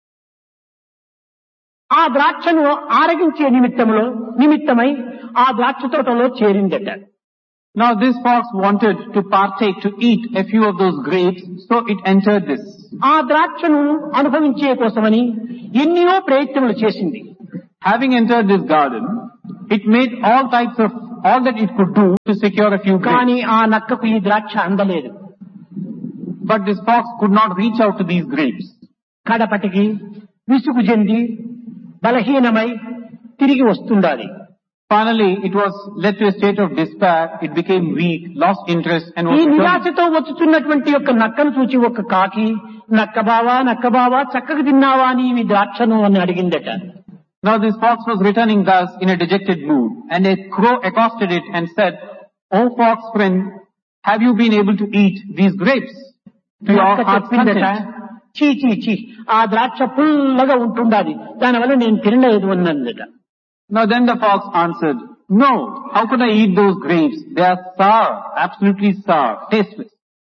ఆ ద్రాక్షను ఆరగించే నిమిత్తములో నిమిత్తమై ఆ ద్రాక్ష తోటలో చేరిందట. Now this fox wanted to partake, to eat a few of those grapes, so it entered this. ఆ ద్రాక్షను అనుభవించే కోసమని ఎన్నో ప్రయత్నములు చేసింది. Having entered this garden, it made all types of, all that it could do to secure a few grapes. కానీ ఆ నక్కకు ఈ ద్రాక్ష అందలేదు. But this fox could not reach out to these grapes. కడపటికి విసుగు చెంది బలహీనమై తిరిగి వస్తుండాలి. Finally, it was led to a state of despair. It became weak, lost interest, and was ఈ returned. నిరాశతో వచ్చుతున్నటువంటి యొక్క నక్కను చూచి ఒక కాకి నక్క బావా నక్క బావా చక్కగా తిన్నావా అని ఈ ద్రాక్షను అని అడిగిందట. Now this fox was returning thus in a dejected mood, and a crow accosted it and said, "O fox friend, have you been able to eat these grapes to your నక్క heart's చెప్పిందట, content?" చీ చీ చీ ఆ ద్రాక్ష పుల్లగా ఉంటుండాలి, దానివల్ల నేను తినలేదు అన్నదట. Now then the fox answered, "No, how could I eat those grapes? They are sour, absolutely sour, tasteless."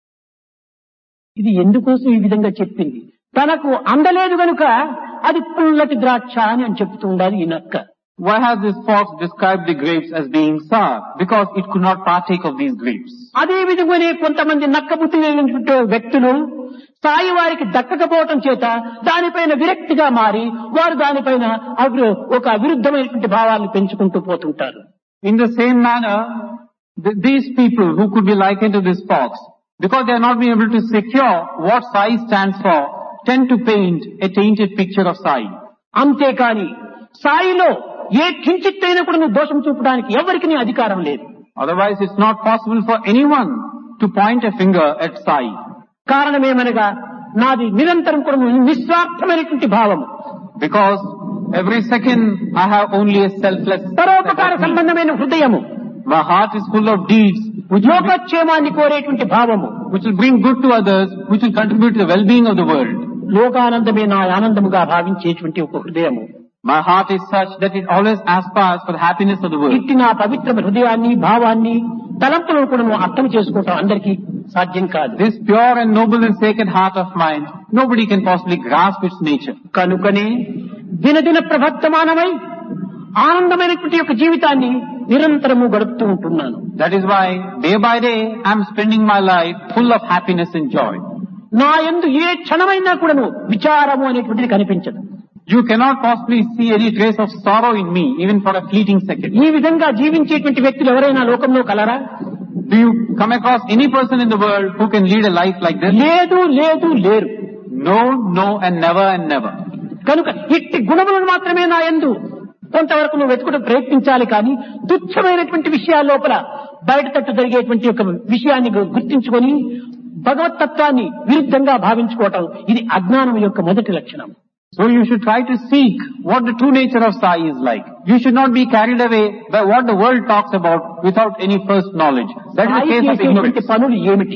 ఇది ఎందుకోసం ఈ విధంగా చెప్పింది? తనకు అందలేదు గనుక అది పుల్లటి ద్రాక్ష అని అని చెప్తూ ఉండాలి ఈ నక్క. Why has this fox described the grapes as being sour? Because it could not partake of these grapes. అదే విధంగానే కొంతమంది నక్క బుద్ధి కలిగినటువంటి వ్యక్తులు స్థాయి వారికి దక్కకపోవటం చేత దానిపైన విరక్తిగా మారి వారు దానిపైన అవి ఒక విరుద్ధమైనటువంటి భావాలను పెంచుకుంటూ పోతుంటారు. In the same manner, th- these people who could be likened to this fox, because they are not being able to secure what sai stands for, tend to paint a tainted picture of sai. అంతేకాని సాయిలో ఏ కించిత్తైనా కూడా నువ్వు దోషం చూపడానికి ఎవరికి నీ అధికారం లేదు. Otherwise, it's not possible for anyone to point a finger at sai. కారణమేమనగా నాది నిరంతరం కూడా నిస్వార్థమైనటువంటి భావం. Because every second I have only a selfless, పరోపకార సంబంధమైన హృదయము. my heart is full of deeds which will, be, లోకక్షేమాన్ని కోరేటువంటి భావము. which will bring good to others, which will contribute to the well-being of the world. లోకానందమే నా ఆనందముగా భావించేటువంటి ఒక హృదయము. My heart is such that it always aspires for the happiness of the world. ఇట్టి నా పవిత్ర హృదయాన్ని భావాన్ని తలంపులను కూడా నువ్వు అర్థం చేసుకోవటం అందరికీ సాధ్యం కాదు. This pure and noble and sacred heart of mine, nobody can possibly grasp its nature. కనుకనే దినదిన ప్రవర్తమానమై ఆనందమైనటువంటి యొక్క జీవితాన్ని నిరంతరము గడుపుతూ ఉంటున్నాను. That is why day by day I am spending my life full of happiness and joy. నా యందు ఏ క్షణమైనా కూడాను విచారము అనేటువంటిది కనిపించదు. You cannot possibly see any trace of sorrow in me, even for a fleeting second. ఈ విధంగా జీవించేటువంటి వ్యక్తులు ఎవరైనా లోకంలో కలరా? Do you come across any person in the world who can lead a life like this? లేదు లేదు లేరు. No, no, and never and never. కనుక ఇట్టి గుణములను మాత్రమే నా యందు కొంతవరకు నువ్వు వెతుకుట ప్రయత్నించాలి కానీ తుచ్చమైనటువంటి విషయాల లోపల బయట తట్టు జరిగేటువంటి ఒక విషయాన్ని గుర్తించుకొని భగవతత్వాన్ని విరుద్ధంగా భావించుకోవటం ఇది అజ్ఞానం యొక్క మొదటి లక్షణం. So you should try to seek what the true nature of sai is like. You should not be carried away by what the world talks about without any first knowledge. That is the case of ignorance. పనులు ఏమిటి?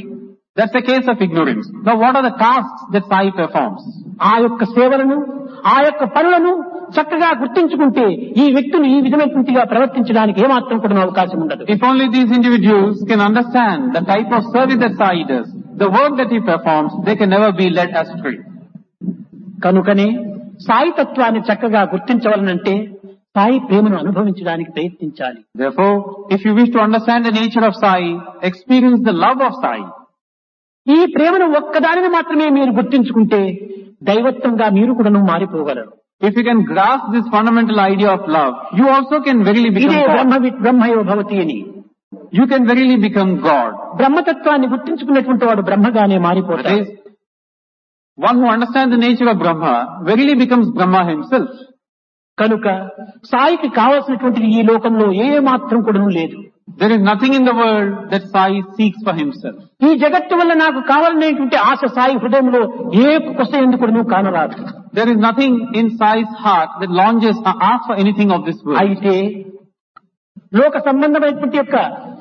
That's a case of ignorance. Now what are the tasks that Sai performs? ఆ యొక్క సేవలను ఆ యొక్క పనులను చక్కగా గుర్తించుకుంటే ఈ వ్యక్తులు ఈ విధమైనగా ప్రవర్తించడానికి ఏమాత్రం కూడా అవకాశం ఉండదు. If only these individuals can understand the type of service that Sai does, the work that he performs, they can never be led astray. కనుకనే సాయి తత్వాన్ని చక్కగా గుర్తించవలనంటే సాయి ప్రేమను అనుభవించడానికి ప్రయత్నించాలి. Therefore, if you wish to understand the nature of Sai, experience the love of Sai. ఈ ప్రేమను ఒక్కదానిని మాత్రమే మీరు గుర్తించుకుంటే దైవత్వంగా మీరు కూడా మారిపోగలరు. If you can grasp this fundamental idea of love, you also can verily become ఇదే God. బ్రహ్మ బ్రహ్మయో భవతి అని. You can verily become God. బ్రహ్మతత్వాన్ని గుర్తించుకున్నటువంటి వాడు బ్రహ్మగానే That మారిపోతాడు. is, one who understands the nature of Brahma verily becomes Brahma himself. కనుక సాయికి కావలసినటువంటిది ఈ లోకంలో ఏ మాత్రం కూడా లేదు. There is nothing in the world that Sai seeks for himself. ఈ జగత్తు వల్ల నాకు కావాలనేటువంటి ఆశ సాయి హృదయంలో ఏ కొస ఎందుకు కానరాదు. There is nothing in Sai's heart that longes or asks for anything of this world. అయితే లోక సంబంధమైనటువంటి యొక్క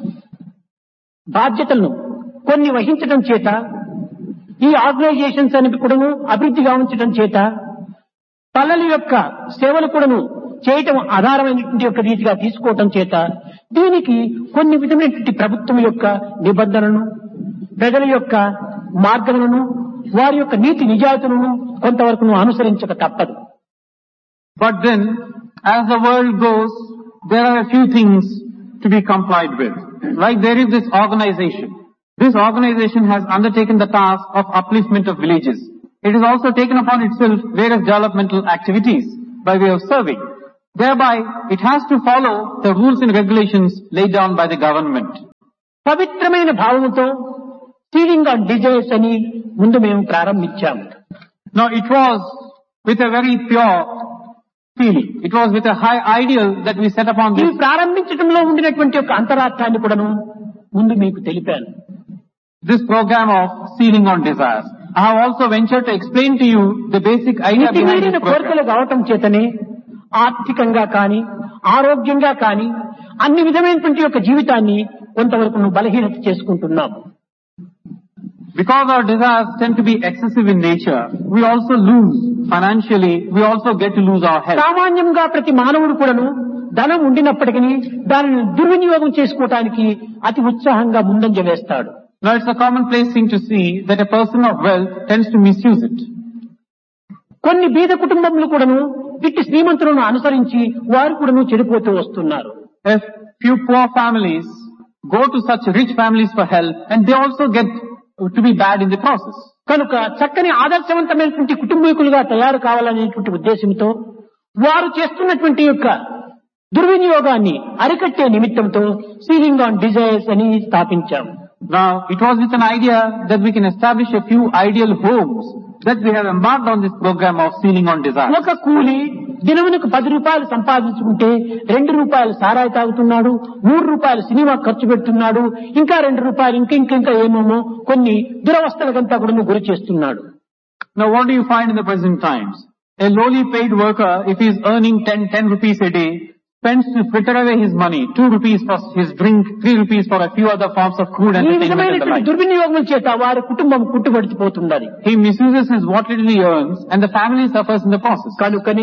బాధ్యతలను కొన్ని వహించడం చేత ఈ ఆర్గనైజేషన్స్ అని కూడాను అభివృద్ధి గావించడం చేత పల్లెల యొక్క సేవలు కూడాను చేయటం ఆధారమైనటువంటి యొక్క రీతిగా తీసుకోవటం చేత దీనికి కొన్ని విధమైనటువంటి ప్రభుత్వం యొక్క నిబంధనలను ప్రజల యొక్క మార్గములను వారి యొక్క నీతి నిజాయితీలను కొంతవరకు అనుసరించక తప్పదు. But then, as the world goes, there are a few things to be complied with. Like there is this organization. This organization has undertaken the task of upliftment of villages. It has also taken upon itself various developmental activities by way of serving. Thereby, it has to follow the rules and regulations laid down by the government. పవిత్రమైన భావముతో ceiling on desires అని ముందు మేము ప్రారంభించాము. Now, it was with a very pure feeling. It was with a high ideal that we set upon ఈ this. ప్రారంభించడంలో ఉండినటువంటి యొక్క అంతరార్థాన్ని కూడాను ముందు మీకు తెలిపాను. This program of sealing on desires. I have also ventured to explain to you the basic idea మితి behind మీరిన this program. కోరికలు కావటం చేతనే ఆర్థికంగా కానీ ఆరోగ్యంగా కానీ అన్ని విధమైనటువంటి యొక్క జీవితాన్ని కొంతవరకు నువ్వు బలహీనత చేసుకుంటున్నాం. Because our desires tend to be excessive in nature, we also lose financially, we also get to lose our health. సామాన్యంగా ప్రతి మానవుడు కూడాను ధనం ఉండినప్పటికీ దానిని దుర్వినియోగం చేసుకోవటానికి అతి ఉత్సాహంగా ముందంజ వేస్తాడు. Now it's a commonplace thing to see that a person of wealth tends to misuse it. కొన్ని బీద కుటుంబములు కూడాను ఇట్టి శ్రీమంతులను అనుసరించి వారు కూడాను చెడిపోతూ వస్తున్నారు. If few poor families go to such rich families for help, and they also get to be bad in the process. కనుక చక్కని ఆదర్శవంతమైనటువంటి కుటుంబీకులుగా తయారు కావాలనేటువంటి ఉద్దేశంతో వారు చేస్తున్నటువంటి యొక్క దుర్వినియోగాన్ని అరికట్టే నిమిత్తంతో సీలింగ్ ఆన్ డిజైర్స్ అని స్థాపించాము. Now, it was with an idea that we can establish a few ideal homes that we have embarked on this program of sealing on desires. ఒక కూలి దినమునకు పది రూపాయలు సంపాదించుకుంటే రెండు రూపాయలు సారాయి తాగుతున్నాడు, మూడు రూపాయలు సినిమా ఖర్చు పెడుతున్నాడు, ఇంకా రెండు రూపాయలు ఇంక ఇంకింకా ఏమేమో కొన్ని దురవస్థలకంతా కూడా గురి చేస్తున్నాడు. Now, what do you find in the present times? A lowly paid worker, if he is earning ten, ten rupees a day, spends to fritter away his money, two rupees for his drink, three rupees for a few other forms of crude ఈ entertainment and the విధమైనటువంటి like. దుర్వినియోగం చేత వారి కుటుంబం కుట్టుబడిపోతున్నది. He misuses his what little he earns and the family suffers in the process. కనుకని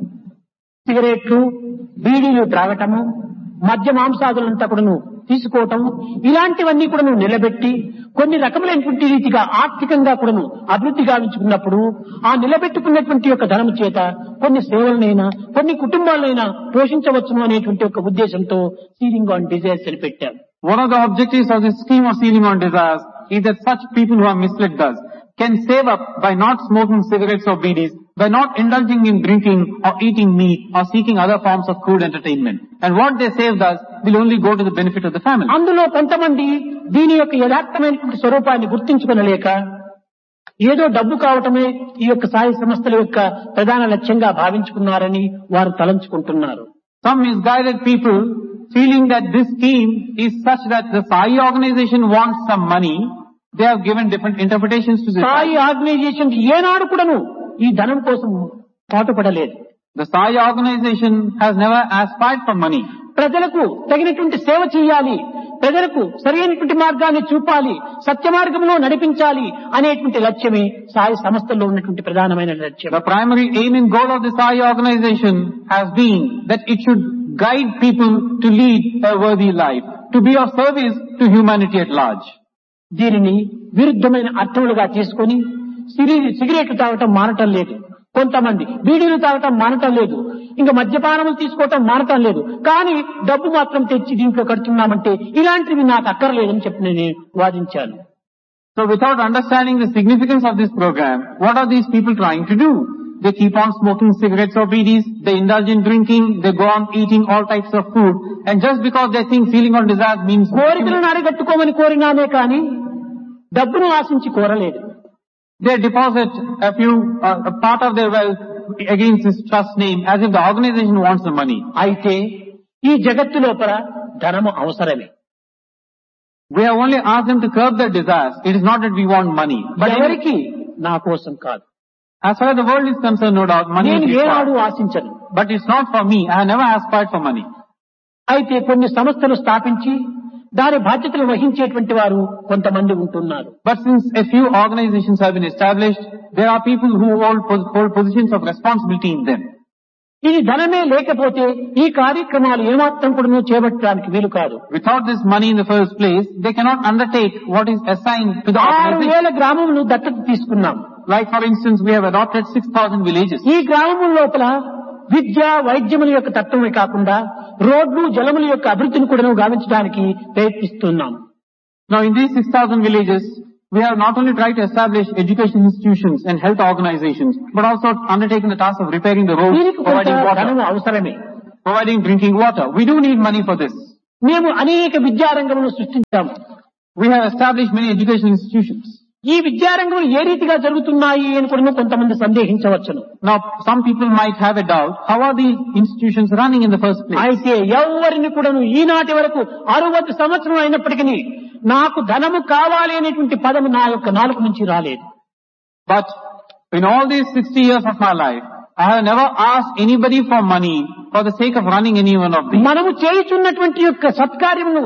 సిగరెట్లు, బీడీలు త్రాగటము, మద్య మాంసాదులంతా కూడాను తీసుకోవటం, ఇలాంటివన్నీ కూడాను నిలబెట్టి కొన్ని రకములైనటువంటి రీతిగా ఆర్థికంగా కూడాను అభివృద్ధి గావించుకున్నప్పుడు ఆ నిలబెట్టుకున్నటువంటి యొక్క ధనం చేత కొన్ని సేవలనైనా కొన్ని కుటుంబాలైనా పోషించవచ్చును అనేటువంటి ఒక ఉద్దేశంతో సీలింగ్ ఆన్ డిజైర్స్ అని పెట్టాం. One of the objectives of this scheme of sealing on desires is that such people who are misled thus can save up by not smoking cigarettes or B Ds, by not indulging in drinking or eating meat or seeking other forms of crude entertainment. And what they save thus will only go to the benefit of the family. అందులో కొంతమంది దీని యొక్క యథార్థమైనటువంటి స్వరూపాన్ని గుర్తించుకొనలేక ఏదో డబ్బు కావటమే ఈ యొక్క సాయి సంస్థల యొక్క ప్రధాన లక్ష్యంగా భావించుకున్నారని వారు తలంచుకుంటున్నారు. Some misguided people feeling that this scheme is such that the Sai organization wants some money, they have given different interpretations to this. Sai organisation ఏనాడు కూడాను ఈ ధనం కోసం పాటుపడలేదు. The Sai organization has never aspired for money. ప్రజలకు తగినటువంటి సేవ చేయాలి, ప్రజలకు సరైనటువంటి మార్గాన్ని చూపాలి, సత్య మార్గంలో నడిపించాలి అనేటువంటి లక్ష్యమే సాయి సంస్థల్లో ఉన్నటువంటి ప్రధానమైన లక్ష్యం. The primary aim and goal of the Sai organization has been that it should guide people to lead a worthy life, to be of service to humanity at large. దీనిని విరుద్ధమైన అర్థములుగా తీసుకొని సిగరెట్లు తాగటం మానటం లేదు, కొంతమంది బీడీలు తాగటం మానటం లేదు, ఇంకా మద్యపానములు తీసుకోవటం మానటం లేదు, కానీ డబ్బు మాత్రం తెచ్చి దీంట్లో కడుతున్నామంటే ఇలాంటివి నాకు అక్కర్లేదని చెప్పి నేను వాదించాను. So without understanding the significance of this program, what are these people trying to do? They keep on smoking cigarettes or bidis, they indulge in drinking, they go on eating all types of food, and just because they think feeling on desire means... కోరికలను అరిగట్టుకోమని కోరినామే కానీ డబ్బును ఆశించి కోరలేదు. They deposit a few, uh, a part of their wealth against this trust name as if the organization wants the money. అయితే ఈ జగత్తు లోపల ధనము అవసరమే. We have only asked them to curb their desires. It is not that we want money. But ఎవరికి? నా కోసం కాదు. As far as the world is concerned, no doubt, money నేను is ఏనాడు required. ఆశించను. But it's not for me. I have never aspired for money. అయితే కొన్ని సంస్థలు స్థాపించి దాని బాధ్యతలు వహించేటువంటి వారు కొంతమంది ఉంటున్నారు. But since a few organizations have been established, there are people who hold, hold positions of responsibility in them. ఇది ధనమే లేకపోతే ఈ కార్యక్రమాలు ఏమాత్రం కూడా చేపట్టడానికి వీలు కాదు. Without this money in the first place, they cannot undertake what is assigned to the ఆరు organization. వేల గ్రామములను దత్తత తీసుకున్నాం. Like for instance, we have adopted six thousand villages. ఈ గ్రామముల లోపల విద్య వైద్యముల యొక్క తత్వమే కాకుండా రోడ్లు జలముల యొక్క అభివృద్ధిని కూడా గావించడానికి ప్రయత్నిస్తున్నాం. Now in these six thousand villages, we have not only tried to establish education institutions and health organizations, but also undertaken the task of repairing the roads, దీనికి providing కొంత water, ధనము అవసరమే. providing drinking water. We do need money for this. మేము అనేక విద్యారంగములను సృష్టించాము. We have established many education institutions. ఈ విద్యారంగములు ఏ రీతిగా జరుగుతున్నాయి అని కూడా కొంతమంది సందేహించవచ్చును. Now some people might have a doubt, how are these institutions running in the first place? అయితే ఎవరిని కూడా ఈనాటి వరకు అరవై సంవత్సరం అయినప్పటికీ నాకు ధనము కావాలి అనేటువంటి పదము నా యొక్క నాలుక నుంచి రాలేదు. But in all these sixty years of my life, I have never asked anybody for money for the sake of running any one of these. మనము చేయుచున్నటువంటి యొక్క సత్కార్యమును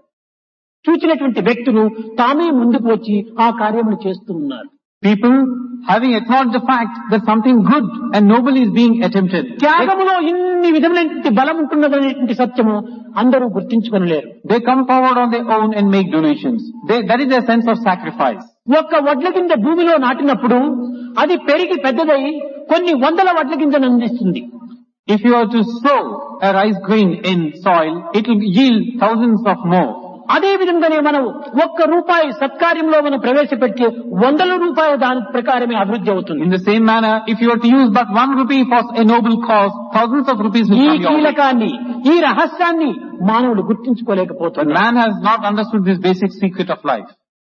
చూచినటువంటి వ్యక్తులు తామే ముందుకు వచ్చి ఆ కార్యమును చేస్తూ ఉన్నారు. People having acknowledged the fact that something good and noble is being attempted. త్యాగములో ఇన్ని విధములైనటువంటి బలం ఉంటున్నదనేటువంటి సత్యము అందరూ గుర్తించుకొనలేరు. They come forward on their own and make donations. They, that is their sense of sacrifice. ఒక్క వడ్ల గింజ భూమిలో నాటినప్పుడు అది పెరిగి పెద్దదై కొన్ని వందల వడ్ల గింజను అందిస్తుంది. If you are to sow a rice grain in soil, it will yield thousands of more. అదే విధంగానే మనం ఒక్క రూపాయి సత్కార్యంలో మనం ప్రవేశపెట్టి వందల రూపాయలు దాని ప్రకారమే అభివృద్ధి అవుతుంది. In the same manner, if you are to use but one rupee for a noble cause, thousands of rupees will ఈ come your way. కీలకాన్ని ఈ రహస్యాన్ని మానవుడు గుర్తించుకోలేకపోతున్నాడు. Man has not understood this basic secret of life.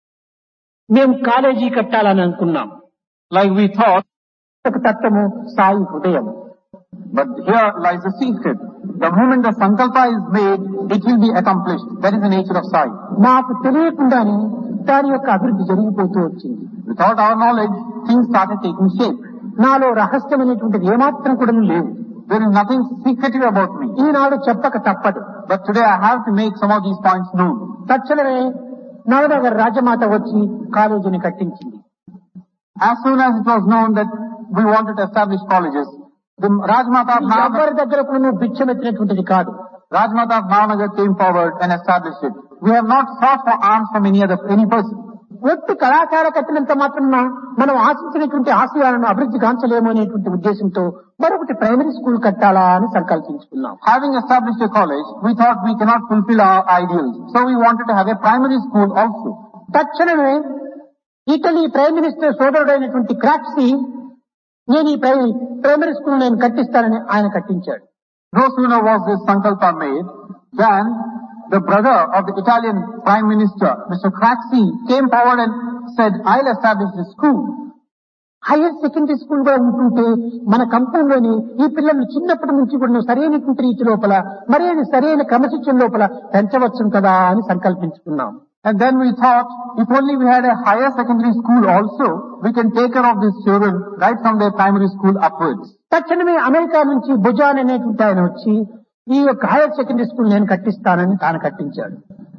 మేము college కట్టాలని అనుకున్నాం. Like we thought, ఒక తత్వము సాయి హృదయం. but here lies the secret. The moment the sankalpa is made, it will be accomplished. That is the nature of Sai. మాకు తెలియకుండానే దాని యొక్క అభివృద్ధి జరిగిపోతూ వచ్చింది. Without our knowledge, things started taking shape. నాలో రహస్యం అనేటువంటిది ఏమాత్రం కూడా లేదు. There is nothing secretive about me. ఈనాడు చెప్పక తప్పదు. But today I have to make some of these points known. తక్షణమే నవనగర్ రాజమాత వచ్చి కాలేజీని కట్టించింది. As soon as it was known that we wanted to establish colleges, the Rajmata of Navanagar, ఎవరి దగ్గర కూడా భిక్షమెత్తినటువంటిది కాదు. Rajmata of Navanagar came forward and established it. We have not sought for alms from any other, any person. ఒట్టి కళాశాల కట్టినంత మాత్రం మనం ఆశించినటువంటి ఆశయాలను అభివృద్ధి కాంచలేము అనేటువంటి ఉద్దేశంతో మరొకటి ప్రైమరీ స్కూల్ కట్టాలా అని సంకల్పించుకున్నాం. Having established a college, we thought we cannot fulfill our ideals. So we wanted to have a primary school also. తక్షణమే ఇటలీ ప్రైమ్ మినిస్టర్ సోదరుడైనటువంటి క్రాక్సీ నేను ఈ ప్రైమరీ స్కూల్ నేను కట్టిస్తానని ఆయన కట్టించాడు. No sooner was this sankalpa made than the brother of the Italian Prime Minister, Mister Craxi, came forward and said, I'll establish this school. Higher secondary school గా ఉంటుంటే మన కంపెనీలోని ఈ పిల్లల్ని చిన్నప్పటి నుంచి కూడా సరైనటువంటి రీతి లోపల మరైన సరైన క్రమశిక్షణ లోపల పెంచవచ్చు కదా అని సంకల్పించుకున్నాం. And then we thought, if only we had a higher secondary school also, we can take care of these children right from their primary school upwards. తక్షణమే అమెరికా నుంచి భుజాన్ అనేటువంటి ఆయన వచ్చి ఈ యొక్క హైయర్ సెకండరీ స్కూల్ నేను కట్టిస్తానని తాను కట్టించాడు.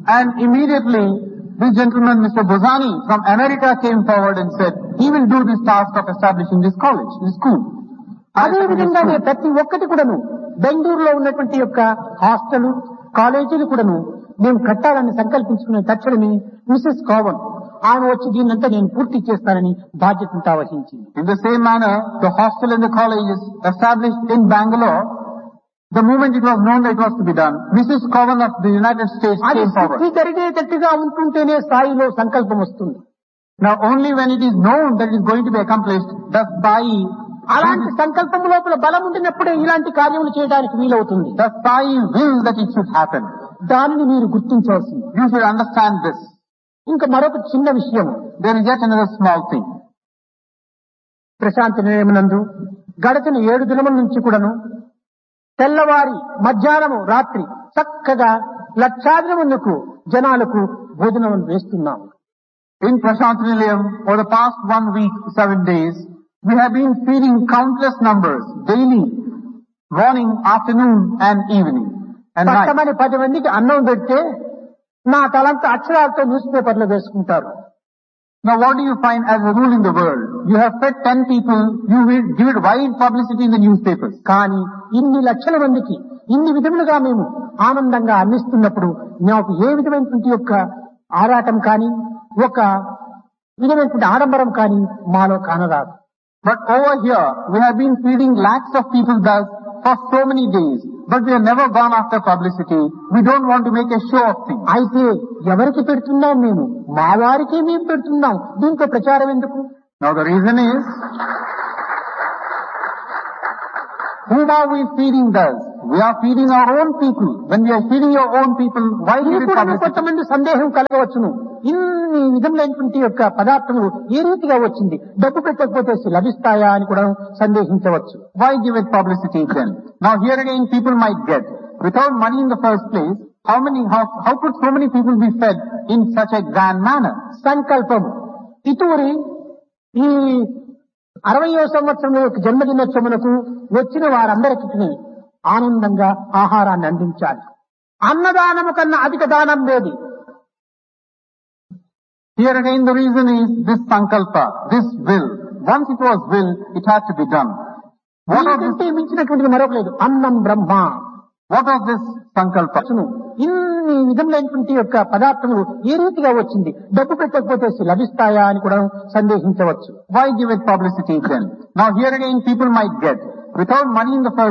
And immediately, this gentleman, Mister Bozani from America, came forward and said, he will do this task of establishing this college, this school. అదే విధంగానే ప్రతి ఒక్కటి కూడాను బెంగళూరులో ఉన్నటువంటి యొక్క హాస్టల్ కాలేజీలు కూడాను మేము కట్టాలని సంకల్పించుకునే తక్షణమే మిసెస్ కావన్ ఆమె వచ్చి దీన్నంతా నేను పూర్తి చేస్తానని బాధ్యతంతా వహించింది. In the same manner, the hostel and the college is established in Bangalore. The moment it was known that it was to be done, Missus Cowan of the United States అది came forward. సిద్ధి జరిగేటట్టుగా ఉంటుంటేనే స్థాయిలో సంకల్పం వస్తుంది. Now only when it is known that it is going to be accomplished, does Sai, అలాంటి సంకల్పం లోపల బలం ఉండినప్పుడే ఇలాంటి కార్యములు చేయడానికి వీలవుతుంది. does Sai will that it should happen. దానిని మీరు గుర్తించవలసింది. You should understand this. ఇంకా మరొక చిన్న విషయం, There is yet another small thing. Prashanti నిలయమునందు గడచిన ఏడు దినముల నుంచి కూడాను తెల్లవారి మధ్యాహ్నము రాత్రి చక్కగా లక్షాది మందికి జనాలకు భోజనం వేస్తున్నాం. In Prashant Nilayam, for the past one week, seven days, we have been feeding countless numbers daily, morning, afternoon, and evening, and night. కష్టమని పది మందికి అన్నం పెడితే నా తలంతా అక్షరాలతో న్యూస్ పేపర్లో వేసుకుంటారు. Now what do you find as a rule in the world? You have fed ten people, you will give it wide publicity in the newspapers. కానీ ఇన్ని లక్షల మందికి ఇన్ని విధములుగా మేము ఆనందంగా అందిస్తున్నప్పుడు నాకు ఏ విధమైనటువంటి యొక్క ఆరాటం కానీ ఒక విధమైనటువంటి ఆడంబరం కానీ మాలో కానరాదు. But over here, we have been feeding lakhs of people thus for so many days, but we have never gone after publicity. We don't want to make a show of things. అయితే ఎవరికి పెడుతున్నాం మేము? మా వారికే మేము పెడుతున్నాం. దీంట్లో ప్రచారం ఎందుకు? Now the reason is, whom are we feeding thus? We are feeding our own people. When we are feeding your own people, why give it ఇప్పుడు publicity? కొంతమంది సందేహం కలగవచ్చును. ఇన్ని విధములైనటువంటి యొక్క పదార్థములు ఏ రీతిగా వచ్చింది, డబ్బు పెట్టకపోతే లభిస్తాయా అని కూడా సందేహించవచ్చు. Why give it publicity then? Now here again people might get, without money in the first place, how many, how, how could so many people be fed in such a grand manner? సంకల్పం ఇతూరి ఈ అరవయో సంవత్సరం యొక్క జన్మదినోత్సవమునకు వచ్చిన వారందరికీ ఆనందంగా ఆహారాన్ని అందించాలి. అన్నదానము కన్నా అధిక దానం లేదు. Here again the reason is this sankalpa, this will. Once it was will, it had to be done. What was దీనికంటే this, మించినటువంటిది మరొక లేదు. అన్నం బ్రహ్మ. what was this sankalpa? ఇన్ని విధములైనటువంటి యొక్క పదార్థములు ఏ రీతిగా వచ్చింది, డబ్బు పెట్టకపోతే లభిస్తాయా అని కూడా సందేహించవచ్చు. Why give it publicity then? Now here again people might get, without money in the first